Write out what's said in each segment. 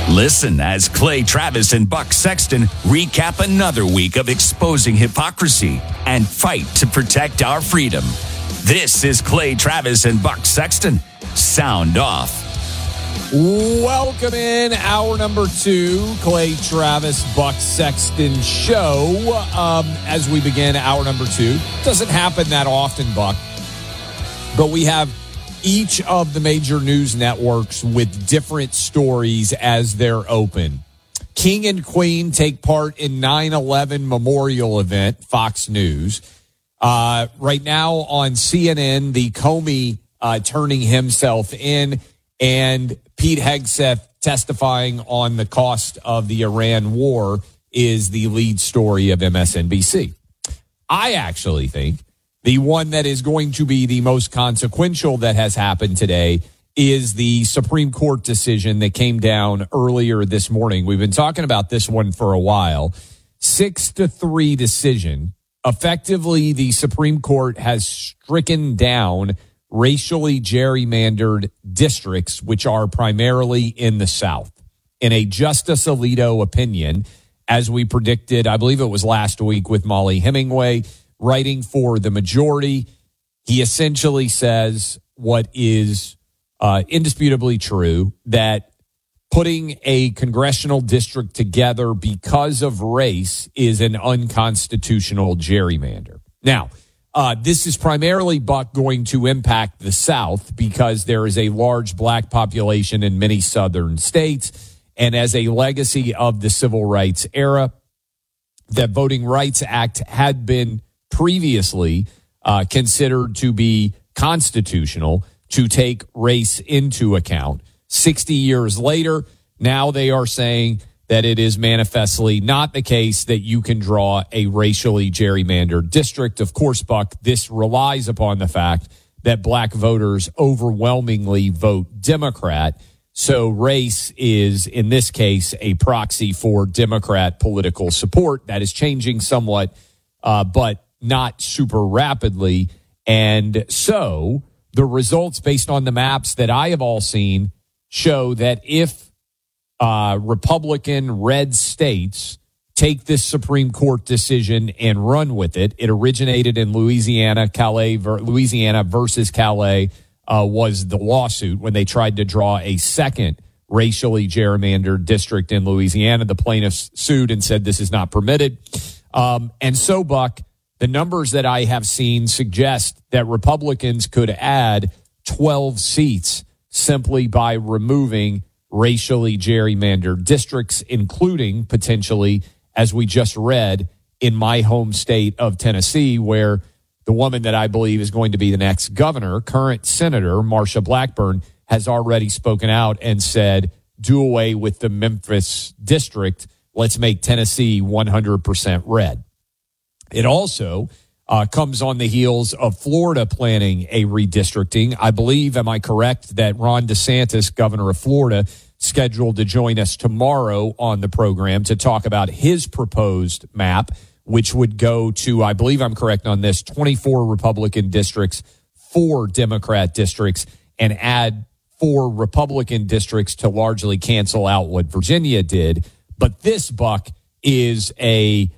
Listen as Clay Travis and Buck Sexton recap another week of exposing hypocrisy and fight to protect our freedom. This is Clay Travis and Buck Sexton. Sound off. Welcome in hour number 2, Clay Travis, Buck Sexton show. As we begin hour number 2, doesn't happen that often, Buck, but we have each of the major news networks with different stories as they're open. King and Queen take part in 9/11 memorial event, Fox News. Right now on CNN, the Comey turning himself in, and Pete Hegseth testifying on the cost of the Iran war is the lead story of MSNBC. I actually think the one that is going to be the most consequential that has happened today is the Supreme Court decision that came down earlier this morning. We've been talking about this one for a while. 6-3 decision. Effectively, the Supreme Court has stricken down racially gerrymandered districts, which are primarily in the South. In a Justice Alito opinion, as we predicted, I believe it was last week with Molly Hemingway, writing for the majority, he essentially says what is indisputably true, that putting a congressional district together because of race is an unconstitutional gerrymander. Now, this is primarily, Buck, going to impact the South because there is a large black population in many southern states. And as a legacy of the civil rights era, the Voting Rights Act had been previously considered to be constitutional to take race into account. 60 years later, now they are saying that it is manifestly not the case that you can draw a racially gerrymandered district. Of course, Buck, this relies upon the fact that black voters overwhelmingly vote Democrat. So race is, in this case, a proxy for Democrat political support. That is changing somewhat, but not super rapidly. And so the results based on the maps that I have all seen show that if Republican red states take this Supreme Court decision and run with it, it originated in Louisiana. Louisiana versus Calais was the lawsuit when they tried to draw a second racially gerrymandered district in Louisiana. The plaintiffs sued and said this is not permitted. And so, Buck, the numbers that I have seen suggest that Republicans could add 12 seats simply by removing racially gerrymandered districts, including potentially, as we just read, in my home state of Tennessee, where the woman that I believe is going to be the next governor, current Senator Marsha Blackburn, has already spoken out and said, do away with the Memphis district. Let's make Tennessee 100% red. It also comes on the heels of Florida planning a redistricting. I believe, am I correct, that Ron DeSantis, governor of Florida, scheduled to join us tomorrow on the program to talk about his proposed map, which would go to, I believe I'm correct on this, 24 Republican districts, 4 Democrat districts, and add 4 Republican districts to largely cancel out what Virginia did. But this, Buck, is a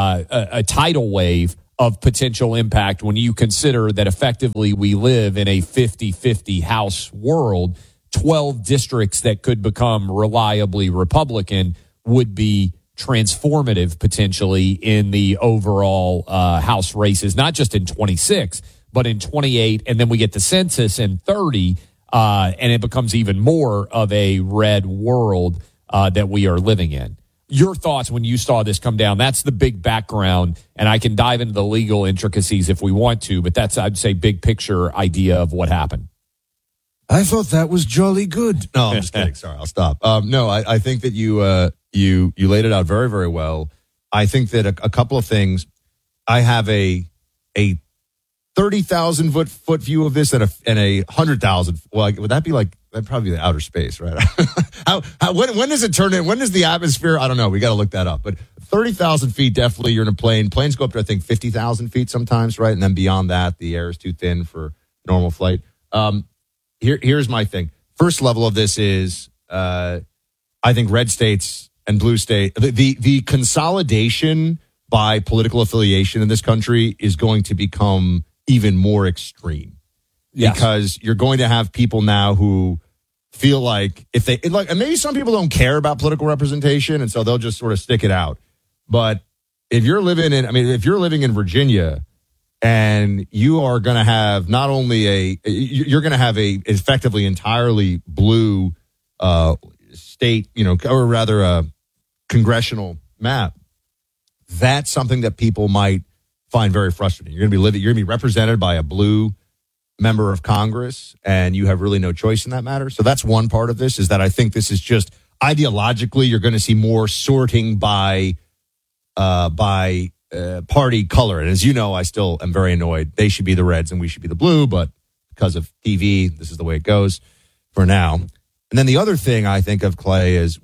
tidal wave of potential impact when you consider that effectively we live in a 50-50 House world. 12 districts that could become reliably Republican would be transformative potentially in the overall House races, not just in 26, but in 28. And then we get the census in 30, and it becomes even more of a red world that we are living in. Your thoughts when you saw this come down? That's the big background, and I can dive into the legal intricacies if we want to, but that's, I'd say, big picture idea of what happened. I thought that was jolly good. No, I'm just kidding. Sorry, I'll stop. No, I think that you laid it out very, very well. I think that a couple of things. I have a 30,000 foot view of this and a 100,000. Well, would that be like, that'd probably be the outer space, right? When does it turn in? When does the atmosphere? I don't know. We got to look that up. But 30,000 feet, definitely you're in a plane. Planes go up to, I think, 50,000 feet sometimes, right? And then beyond that, the air is too thin for normal flight. Here's my thing. First level of this is I think red states and blue state, the consolidation by political affiliation in this country is going to become even more extreme. Yes. Because you're going to have people now who feel like if they like, and maybe some people don't care about political representation, and so they'll just sort of stick it out. But if you're living in Virginia, and you are going to have not only you're going to have a effectively entirely blue state, or rather a congressional map. That's something that people might find very frustrating. You're going to be represented by a blue member of Congress, and you have really no choice in that matter. So that's one part of this, is that I think this is just ideologically, you're going to see more sorting by party color. And as you know, I still am very annoyed. They should be the reds and we should be the blue, but because of TV, this is the way it goes for now. And then the other thing I think of, Clay, is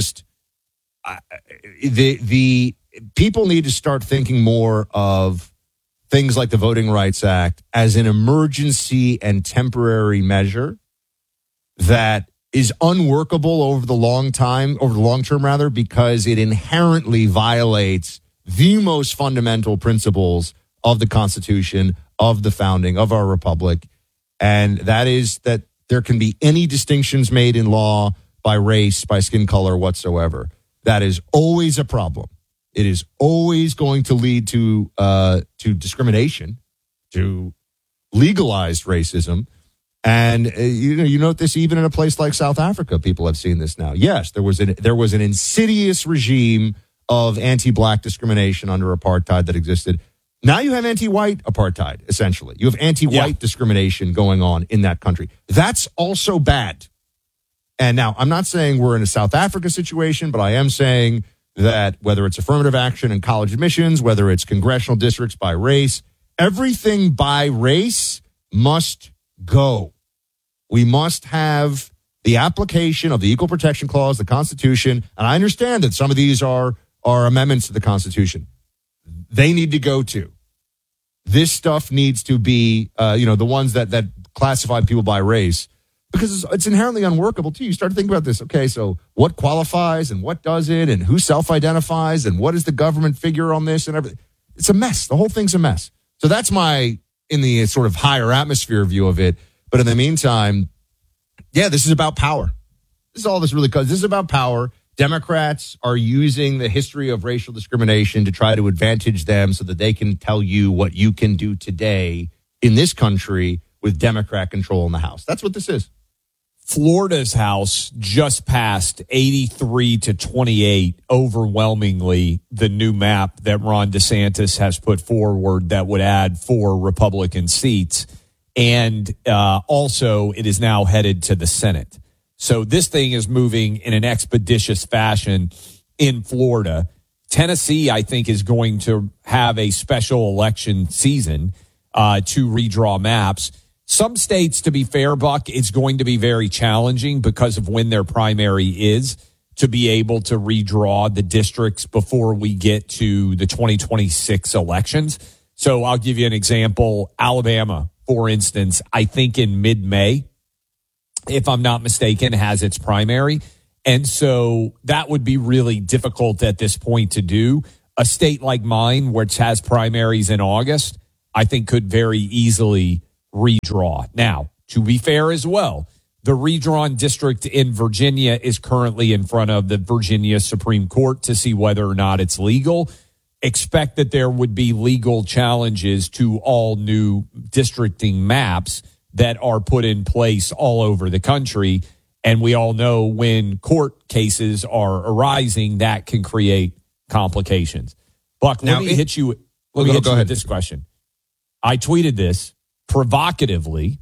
the people need to start thinking more of things like the Voting Rights Act as an emergency and temporary measure that is unworkable over the long term, because it inherently violates the most fundamental principles of the Constitution, of the founding of our republic. And that is that there can be any distinctions made in law by race, by skin color whatsoever. That is always a problem. It is always going to lead to discrimination, to legalized racism. And you note this even in a place like South Africa. People have seen this now. Yes, there was an insidious regime of anti-black discrimination under apartheid that existed. Now you have anti-white apartheid, essentially. You have anti-white discrimination going on in that country. That's also bad. And now I'm not saying we're in a South Africa situation, but I am saying that whether it's affirmative action in college admissions, whether it's congressional districts by race, everything by race must go. We must have the application of the Equal Protection Clause, the Constitution, and I understand that some of these are amendments to the Constitution. They need to go to. This stuff needs to be, the ones that classify people by race, because it's inherently unworkable, too. You start to think about this. Okay, so what qualifies and what doesn't, and who self-identifies, and what is the government figure on this and everything. It's a mess. The whole thing's a mess. So that's in the sort of higher atmosphere view of it. But in the meantime, this is about power. This is all this really comes. This is about power. Democrats are using the history of racial discrimination to try to advantage them so that they can tell you what you can do today in this country with Democrat control in the House. That's what this is. Florida's House just passed 83-28, overwhelmingly the new map that Ron DeSantis has put forward that would add 4 Republican seats. And also it is now headed to the Senate. So this thing is moving in an expeditious fashion in Florida. Tennessee, I think, is going to have a special election season to redraw maps. Some states, to be fair, Buck, it's going to be very challenging because of when their primary is to be able to redraw the districts before we get to the 2026 elections. So I'll give you an example. Alabama, for instance, I think in mid-May, if I'm not mistaken, has its primary. And so that would be really difficult at this point to do. A state like mine, which has primaries in August, I think could very easily redraw. Now, to be fair as well, the redrawn district in Virginia is currently in front of the Virginia Supreme Court to see whether or not it's legal. Expect that there would be legal challenges to all new districting maps that are put in place all over the country. And we all know when court cases are arising, that can create complications. Buck, let me hit you with this question. I tweeted this provocatively,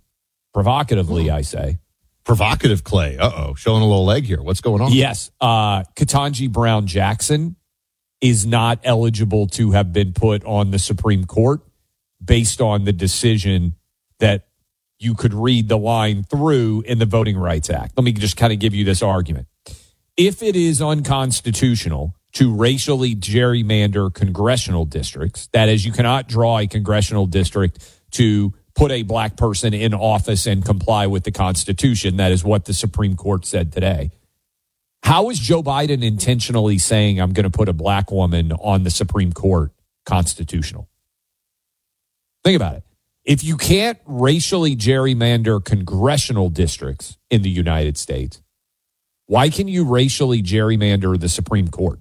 I say. Provocative, Clay. Showing a little leg here. What's going on? Yes. Ketanji Brown Jackson is not eligible to have been put on the Supreme Court based on the decision that you could read the line through in the Voting Rights Act. Let me just kind of give you this argument. If it is unconstitutional to racially gerrymander congressional districts, that is, you cannot draw a congressional district to put a black person in office and comply with the Constitution. That is what the Supreme Court said today. How is Joe Biden intentionally saying I'm going to put a black woman on the Supreme Court constitutional? Think about it. If you can't racially gerrymander congressional districts in the United States, why can you racially gerrymander the Supreme Court?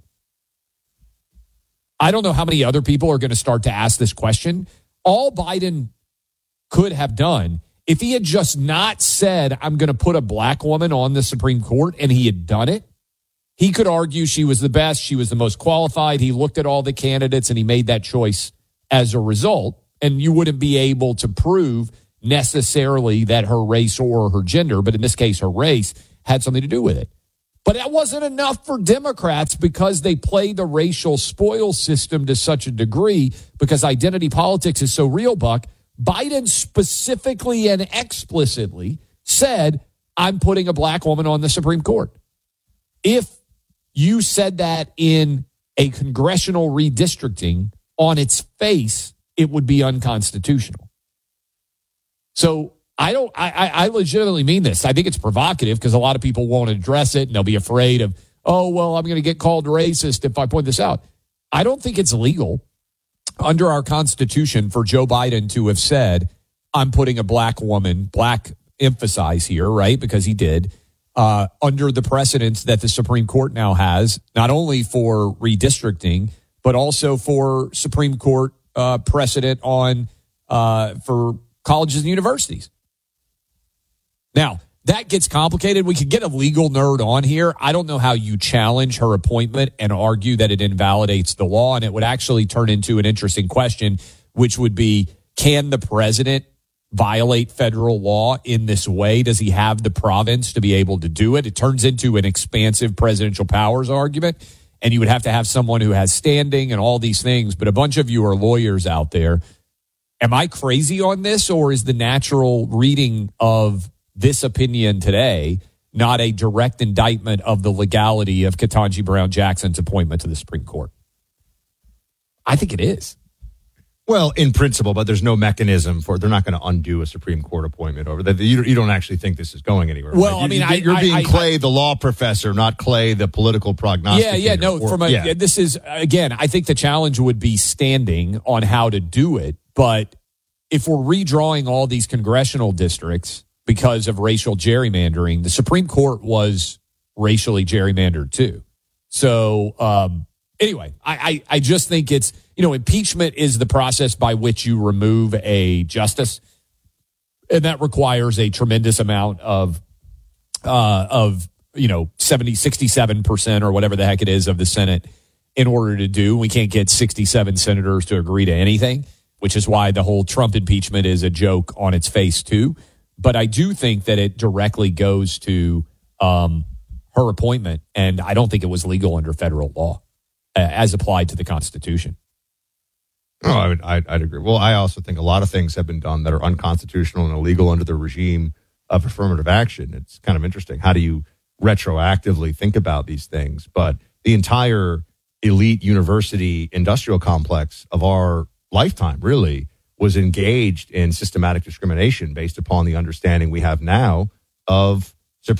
I don't know how many other people are going to start to ask this question. All Biden could have done, if he had just not said, I'm going to put a black woman on the Supreme Court, and he had done it, he could argue she was the best, she was the most qualified. He looked at all the candidates, and he made that choice as a result. And you wouldn't be able to prove necessarily that her race or her gender, but in this case, her race, had something to do with it. But that wasn't enough for Democrats because they play the racial spoil system to such a degree, because identity politics is so real, Buck. Biden specifically and explicitly said, I'm putting a black woman on the Supreme Court. If you said that in a congressional redistricting, on its face, it would be unconstitutional. So I legitimately mean this. I think it's provocative because a lot of people won't address it and they'll be afraid of, oh, well, I'm going to get called racist if I point this out. I don't think it's legal under our Constitution for Joe Biden to have said, I'm putting a black woman, black emphasize here, right? Because he did, under the precedents that the Supreme Court now has, not only for redistricting, but also for Supreme Court precedent on for colleges and universities. Now, that gets complicated. We could get a legal nerd on here. I don't know how you challenge her appointment and argue that it invalidates the law, and it would actually turn into an interesting question, which would be, can the president violate federal law in this way? Does he have the province to be able to do it? It turns into an expansive presidential powers argument, and you would have to have someone who has standing and all these things, but a bunch of you are lawyers out there. Am I crazy on this, or is the natural reading of this opinion today not a direct indictment of the legality of Ketanji Brown Jackson's appointment to the Supreme Court? I think it is. Well, in principle, but there's no mechanism for, they're not going to undo a Supreme Court appointment over that. You don't actually think this is going anywhere. Well, right? You're being Clay, the law professor, not Clay, the political prognosticator. This is, again, I think the challenge would be standing on how to do it. But if we're redrawing all these congressional districts because of racial gerrymandering, the Supreme Court was racially gerrymandered too. So anyway, I just think it's, impeachment is the process by which you remove a justice, and that requires a tremendous amount of 67% or whatever the heck it is of the Senate in order to do. We can't get 67 senators to agree to anything, which is why the whole Trump impeachment is a joke on its face too. But I do think that it directly goes to her appointment, and I don't think it was legal under federal law as applied to the Constitution. Oh, I'd agree. Well, I also think a lot of things have been done that are unconstitutional and illegal under the regime of affirmative action. It's kind of interesting. How do you retroactively think about these things? But the entire elite university industrial complex of our lifetime really was engaged in systematic discrimination based upon the understanding we have now of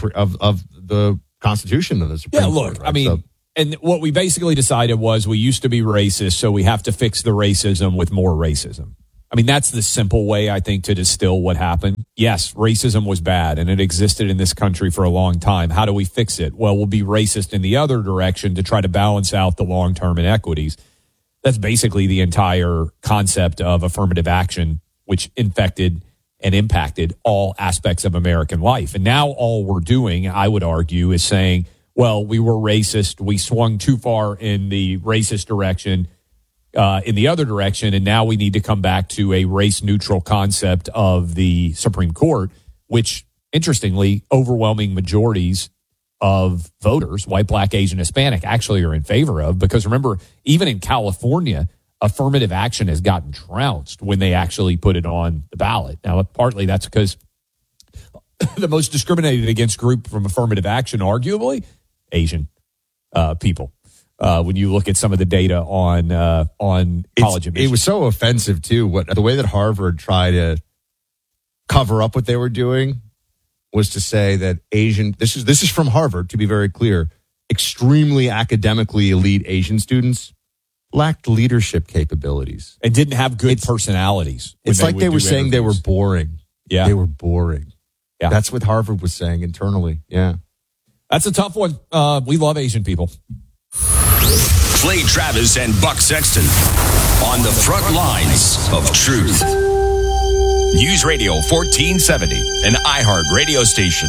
the Constitution of the Supreme Court. Right? I mean, and what we basically decided was we used to be racist, so we have to fix the racism with more racism. I mean, that's the simple way, I think, to distill what happened. Yes, racism was bad, and it existed in this country for a long time. How do we fix it? Well, we'll be racist in the other direction to try to balance out the long-term inequities. That's basically the entire concept of affirmative action, which infected and impacted all aspects of American life. And now all we're doing, I would argue, is saying, well, we were racist. We swung too far in the racist direction, in the other direction, and now we need to come back to a race-neutral concept of the Supreme Court, which, interestingly, overwhelming majorities of voters, white, black, Asian, Hispanic, actually are in favor of. Because remember, even in California, affirmative action has gotten trounced when they actually put it on the ballot. Now, partly that's because the most discriminated against group from affirmative action, arguably, Asian people. When you look at some of the data on college admissions. It was so offensive, too. The way that Harvard tried to cover up what they were doing was to say that this is from Harvard, to be very clear, extremely academically elite Asian students lacked leadership capabilities. And didn't have good personalities. It's like they were saying they were boring. Yeah. They were boring. Yeah. That's what Harvard was saying internally. Yeah. That's a tough one. We love Asian people. Clay Travis and Buck Sexton on the front lines of truth. News Radio 1470, an iHeart radio station.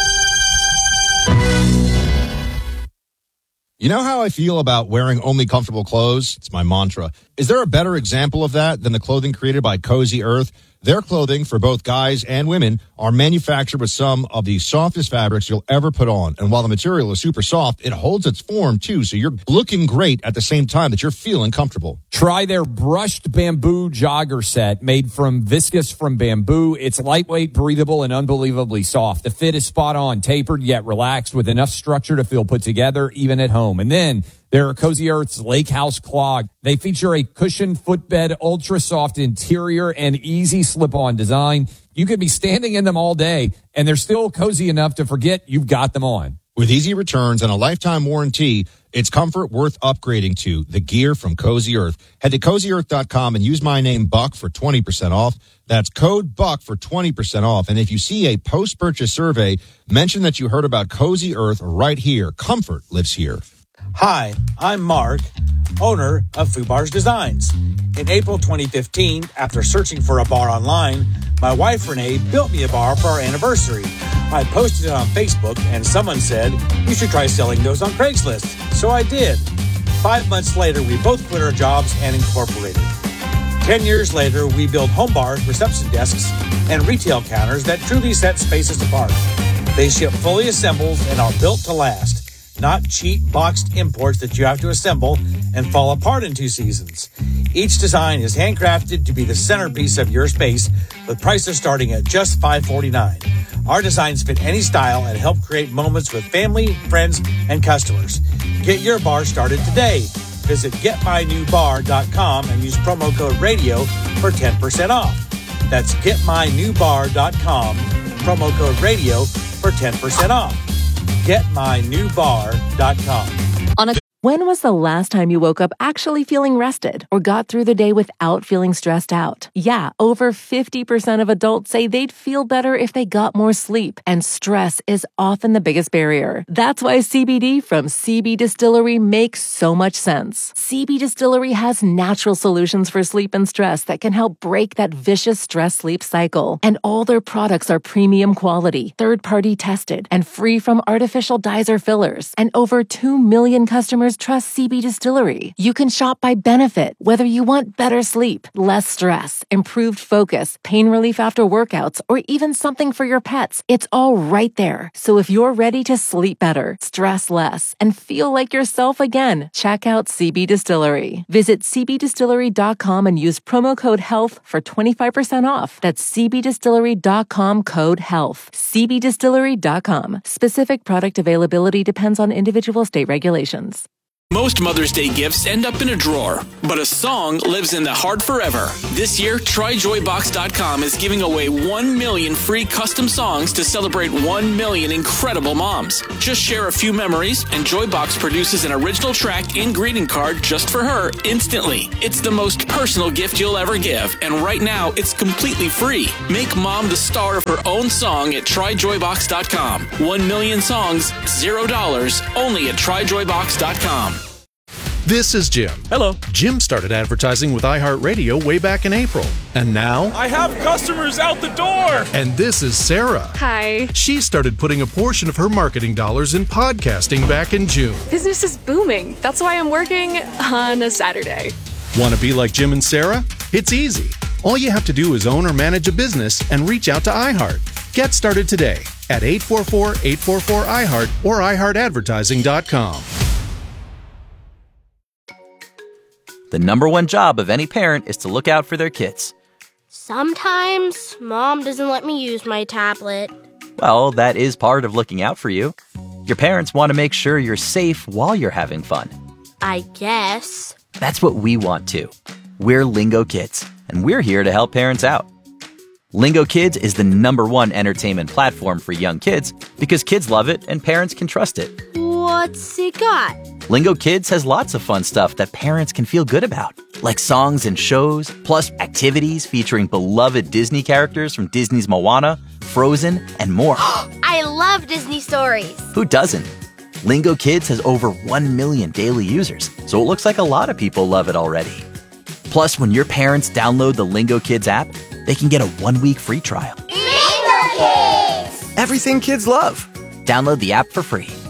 You know how I feel about wearing only comfortable clothes? It's my mantra. Is there a better example of that than the clothing created by Cozy Earth? Their clothing, for both guys and women, are manufactured with some of the softest fabrics you'll ever put on. And while the material is super soft, it holds its form, too, so you're looking great at the same time that you're feeling comfortable. Try their brushed bamboo jogger set made from viscose from bamboo. It's lightweight, breathable, and unbelievably soft. The fit is spot on, tapered yet relaxed, with enough structure to feel put together, even at home. And then there are Cozy Earth's Lake House Clog. They feature a cushioned footbed, ultra soft interior, and easy slip-on design. You could be standing in them all day, and they're still cozy enough to forget you've got them on. With easy returns and a lifetime warranty, it's comfort worth upgrading to. The gear from Cozy Earth. Head to CozyEarth.com and use my name Buck for 20% off. That's code Buck for 20% off. And if you see a post-purchase survey, mention that you heard about Cozy Earth right here. Comfort lives here. Hi, I'm Mark, owner of Fubar's Designs. In April 2015, after searching for a bar online, my wife Renee built me a bar for our anniversary. I posted it on Facebook and someone said, you should try selling those on Craigslist. So I did. 5 months later, we both quit our jobs and incorporated. 10 years later, we build home bars, reception desks, and retail counters that truly set spaces apart. They ship fully assembled and are built to last. Not cheap boxed imports that you have to assemble and fall apart in 2 seasons. Each design is handcrafted to be the centerpiece of your space, with prices starting at just $5.49. Our designs fit any style and help create moments with family, friends, and customers. Get your bar started today. Visit getmynewbar.com and use promo code radio for 10% off. That's getmynewbar.com, promo code radio for 10% off. getmynewbar.com. When was the last time you woke up actually feeling rested or got through the day without feeling stressed out? Yeah, over 50% of adults say they'd feel better if they got more sleep, and stress is often the biggest barrier. That's why CBD from CB Distillery makes so much sense. CB Distillery has natural solutions for sleep and stress that can help break that vicious stress-sleep cycle. And all their products are premium quality, third-party tested, and free from artificial dyes or fillers. And over 2 million customers trust CB Distillery. You can shop by benefit, whether you want better sleep, less stress, improved focus, pain relief after workouts, or even something for your pets. It's all right there. So if you're ready to sleep better, stress less, and feel like yourself again, check out CB Distillery. Visit cbdistillery.com and use promo code HEALTH for 25% off. That's cbdistillery.com, code HEALTH. cbdistillery.com. Specific product availability depends on individual state regulations. Most Mother's Day gifts end up in a drawer, but a song lives in the heart forever. This year, TryJoyBox.com is giving away 1 million free custom songs to celebrate 1 million incredible moms. Just share a few memories, and Joybox produces an original track and greeting card just for her instantly. It's the most personal gift you'll ever give, and right now, it's completely free. Make mom the star of her own song at TryJoyBox.com. 1 million songs, $0, only at TryJoyBox.com. This is Jim. Hello. Jim started advertising with iHeartRadio way back in April. And now... I have customers out the door! And this is Sarah. Hi. She started putting a portion of her marketing dollars in podcasting back in June. Business is booming. That's why I'm working on a Saturday. Want to be like Jim and Sarah? It's easy. All you have to do is own or manage a business and reach out to iHeart. Get started today at 844-844-iHeart or iHeartAdvertising.com. The number one job of any parent is to look out for their kids. Sometimes Mom doesn't let me use my tablet. Well, that is part of looking out for you. Your parents want to make sure you're safe while you're having fun. I guess. That's what we want too. We're Lingo Kids, and we're here to help parents out. Lingo Kids is the number one entertainment platform for young kids because kids love it and parents can trust it. What's it got? Lingo Kids has lots of fun stuff that parents can feel good about, like songs and shows, plus activities featuring beloved Disney characters from Disney's Moana, Frozen, and more. I love Disney stories. Who doesn't? Lingo Kids has over 1 million daily users, so it looks like a lot of people love it already. Plus, when your parents download the Lingo Kids app, they can get a 1-week free trial. Lingo Kids! Everything kids love. Download the app for free.